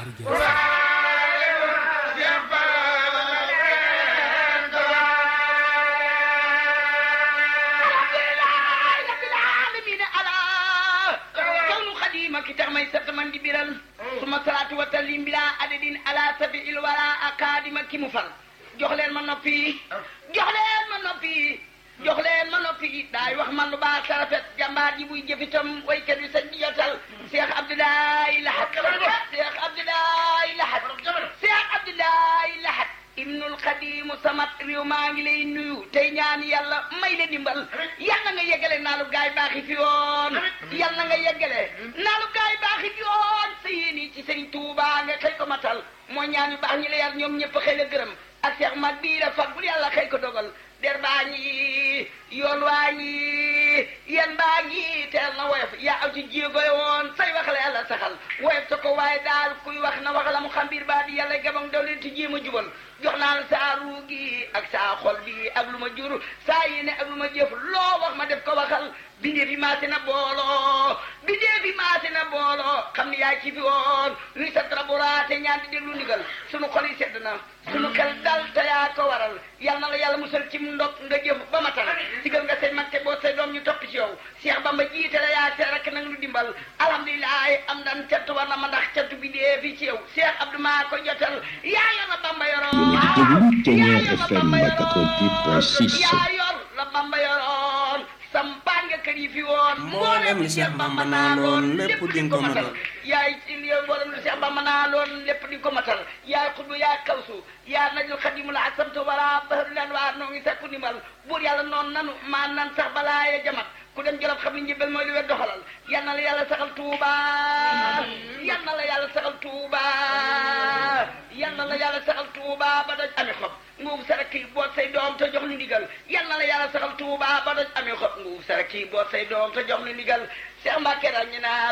ki tax may sant man di biral suma salaatu wa talim bila adadin ala sabiil wala akadima ki mu fal jox leen ma noppi jox leen ma noppi jox leen ma noppi daay wax man lu baax sa rafet jàmbaar ji buy jëfitam waykat wi sañ di jotal Cheikh Abdoulaye Lahat Cheikh Abdoulaye Lahat Cheikh Abdoulaye Lahat ibnul xadimu samat réew maa ngi lay nuyu tey ñaan yàlla may la dimbal yàlla nga yeggale naalu gaay baaxi fi woon yàlla nga yeggale naalu gaay baaxi fi woon sa yéeni ci Sëriñ Tuubaa nga xëy ko matal moo ñaan yu baax ñi la yar ñoom ñëpp xëy la gërëm ak Cheikh mag bii la fag bul yàlla xëy ko dogal der baa ngi yoon waa ngi yan baa ngi teel na woyof yaa aw ci jéego woon say wax la yàlla saxal woyof ta ko waaye daal kuy wax na wax la mu xam biir baa di yàlla gabam daw leen ti jéem a jubal jox naa la saa ruu gi ak saa xol bi ak lu ma jur saa yéene ak lu ma jëf loo wax ma def ko waxal bindee fi maase na booloo bindee fi maase na booloo xam ne yaay ci fi woon nuy sa traburaate ñaan di déglu ndigal sunu xol yi sedd na sunu xel dal te yaa ko waral yal na la yàlla musal ci ndok nga jëf ba matal sigal nga say mag te boo say doom ñu topp ci yow Cheikh Bamba jiite la yaa see rek nang lu dimbal alhamdulilah am dan cant war na ma ndax cant bi dee fi ci yow Cheikh Abdou maa ko jotal yaa yor la Bamba yoroon yaa yor la Bamba yoroon sampaan nga kër yi fi woon mboolem li Cheikh Bamba naa loon lépp di ko matal yaay mboolem li Cheikh Bamba naa loon lépp di ko matal yaay xuddu yaa kawsu yaa najul xadimul asamtu wala bahrul anwaar noo ngi sakku ndimbal buur yàlla noonu nanu maa nan sax balaa ya jamat ku dem jolof xam ni njëbbal mooy li wet doxalal yal na la yàlla saxal Tuuba yal na la yàlla saxal Tuuba yal na la yàlla saxal Tuuba ba doj amee xob nguuf saraki boot say doom te jox ni ndigal yal na la yàlla saxal Tuuba ba doj amee xob nguuf saraki boot say doom te jox ni ndigal Cheikh Mbacke daal ñu naa